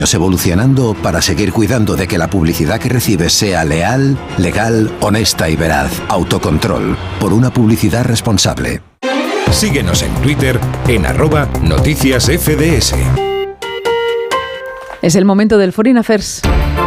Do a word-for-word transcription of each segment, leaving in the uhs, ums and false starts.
evolucionando para seguir cuidando de que la publicidad que recibes sea leal, legal, honesta y veraz. Autocontrol, por una publicidad responsable. Síguenos en Twitter en arroba noticias F D S. Es el momento del Foreign Affairs.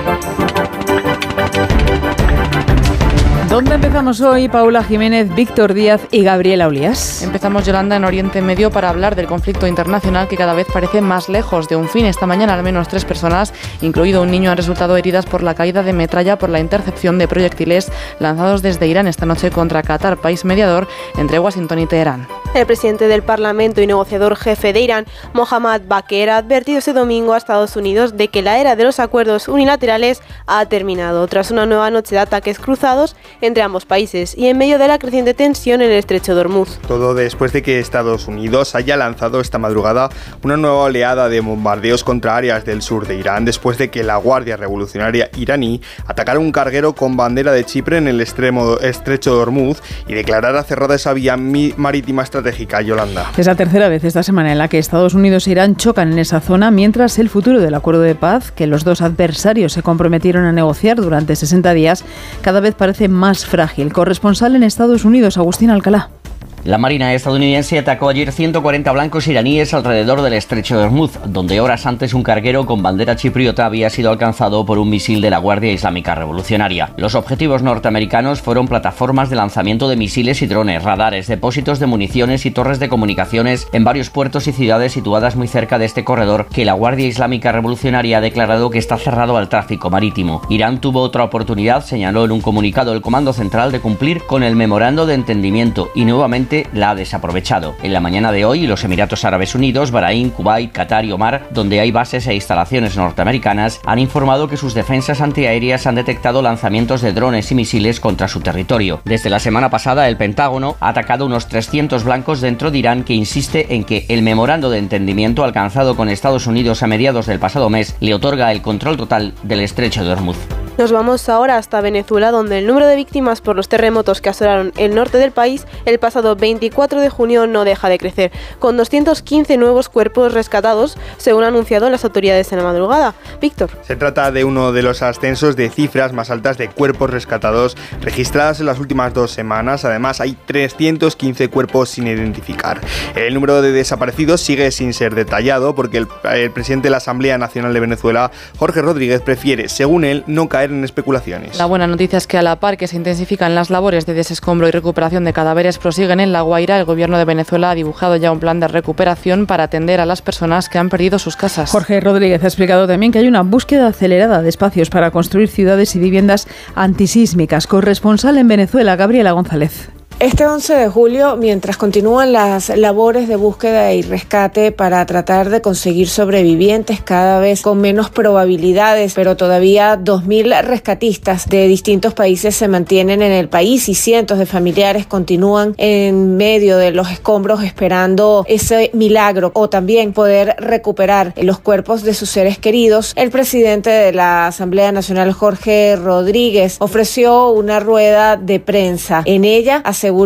¿Dónde empezamos hoy? Paula Jiménez, Víctor Díaz y Gabriela Olías. Empezamos, Yolanda, en Oriente Medio para hablar del conflicto internacional que cada vez parece más lejos de un fin. Esta mañana al menos tres personas, incluido un niño, han resultado heridas por la caída de metralla por la intercepción de proyectiles lanzados desde Irán esta noche contra Qatar, país mediador entre Washington y Teherán. El presidente del Parlamento y negociador jefe de Irán, Mohammad Baqir, ha advertido este domingo a Estados Unidos de que la era de los acuerdos unilaterales ha terminado, tras una nueva noche de ataques cruzados entre ambos países y en medio de la creciente tensión en el estrecho de Hormuz. Todo después de que Estados Unidos haya lanzado esta madrugada una nueva oleada de bombardeos contra áreas del sur de Irán, después de que la Guardia Revolucionaria iraní atacara un carguero con bandera de Chipre en el extremo estrecho de Hormuz y declarara cerrada esa vía marítima estratégica. Yolanda. Es la tercera vez esta semana en la que Estados Unidos e Irán chocan en esa zona, mientras el futuro del acuerdo de paz, que los dos adversarios se comprometieron a negociar durante sesenta días, cada vez parece más frágil. Corresponsal en Estados Unidos, Agustín Alcalá. La Marina estadounidense atacó ayer ciento cuarenta blancos iraníes alrededor del estrecho de Hormuz, donde horas antes un carguero con bandera chipriota había sido alcanzado por un misil de la Guardia Islámica Revolucionaria. Los objetivos norteamericanos fueron plataformas de lanzamiento de misiles y drones, radares, depósitos de municiones y torres de comunicaciones en varios puertos y ciudades situadas muy cerca de este corredor que la Guardia Islámica Revolucionaria ha declarado que está cerrado al tráfico marítimo. Irán tuvo otra oportunidad, señaló en un comunicado el Comando Central, de cumplir con el memorando de entendimiento y nuevamente la ha desaprovechado. En la mañana de hoy, los Emiratos Árabes Unidos, Bahrein, Kuwait, Qatar y Omar, donde hay bases e instalaciones norteamericanas, han informado que sus defensas antiaéreas han detectado lanzamientos de drones y misiles contra su territorio. Desde la semana pasada, el Pentágono ha atacado unos trescientos blancos dentro de Irán, que insiste en que el memorando de entendimiento alcanzado con Estados Unidos a mediados del pasado mes le otorga el control total del estrecho de Hormuz. Nos vamos ahora hasta Venezuela, donde el número de víctimas por los terremotos que asolaron el norte del país el pasado veinticuatro de junio no deja de crecer, con doscientos quince nuevos cuerpos rescatados, según han anunciado las autoridades en la madrugada. Víctor. Se trata de uno de los ascensos de cifras más altas de cuerpos rescatados registradas en las últimas dos semanas. Además, hay trescientos quince cuerpos sin identificar. El número de desaparecidos sigue sin ser detallado porque el, el presidente de la Asamblea Nacional de Venezuela, Jorge Rodríguez, prefiere, según él, no caer en especulaciones. La buena noticia es que a la par que se intensifican las labores de desescombro y recuperación de cadáveres prosiguen en La Guaira, el gobierno de Venezuela ha dibujado ya un plan de recuperación para atender a las personas que han perdido sus casas. Jorge Rodríguez ha explicado también que hay una búsqueda acelerada de espacios para construir ciudades y viviendas antisísmicas. Corresponsal en Venezuela, Gabriela González. Este once de julio, mientras continúan las labores de búsqueda y rescate para tratar de conseguir sobrevivientes cada vez con menos probabilidades, pero todavía dos mil rescatistas de distintos países se mantienen en el país y cientos de familiares continúan en medio de los escombros esperando ese milagro o también poder recuperar los cuerpos de sus seres queridos. El presidente de la Asamblea Nacional, Jorge Rodríguez, ofreció una rueda de prensa. En ella aseguró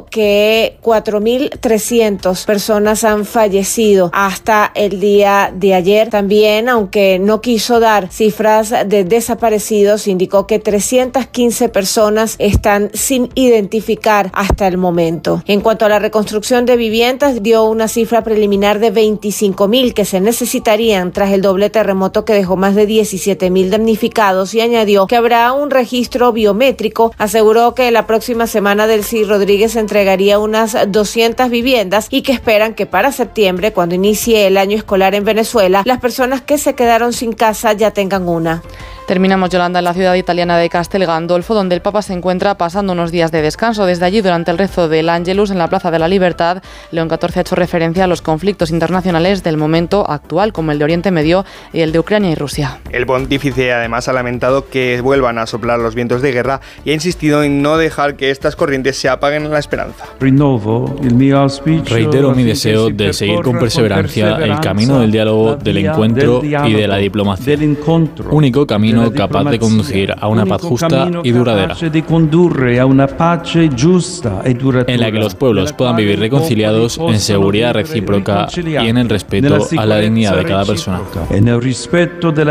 que cuatro mil trescientas personas han fallecido hasta el día de ayer. También, aunque no quiso dar cifras de desaparecidos, indicó que trescientas quince personas están sin identificar hasta el momento. En cuanto a la reconstrucción de viviendas, dio una cifra preliminar de veinticinco mil que se necesitarían tras el doble terremoto que dejó más de diecisiete mil damnificados y añadió que habrá un registro biométrico. Aseguró que la próxima semana del C I Rodríguez entregaría unas doscientas viviendas y que esperan que para septiembre, cuando inicie el año escolar en Venezuela, las personas que se quedaron sin casa ya tengan una. Terminamos, Yolanda, en la ciudad italiana de Castel Gandolfo, donde el Papa se encuentra pasando unos días de descanso. Desde allí, durante el rezo del Ángelus en la Plaza de la Libertad, León catorce ha hecho referencia a los conflictos internacionales del momento actual, como el de Oriente Medio y el de Ucrania y Rusia. El pontífice además ha lamentado que vuelvan a soplar los vientos de guerra y ha insistido en no dejar que estas corrientes se apaguen en la esperanza. Reitero mi deseo de seguir con perseverancia el camino del diálogo, del encuentro y de la diplomacia. Único camino capaz de conducir a una paz justa y duradera, en la que los pueblos puedan vivir reconciliados en seguridad recíproca y en el respeto a la dignidad de cada persona.